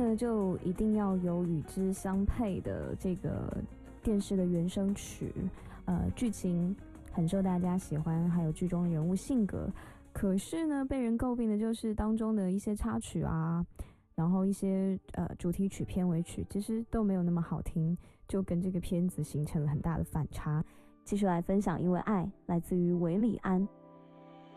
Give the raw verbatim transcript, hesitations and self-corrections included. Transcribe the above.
呢，就一定要有与之相配的这个电视的原声曲，呃，剧情很受大家喜欢，还有剧中人物性格。可是呢，被人诟病的就是当中的一些插曲啊，然后一些呃主题曲、片尾曲，其实都没有那么好听，就跟这个片子形成了很大的反差。继续来分享，因为爱来自于韦礼安。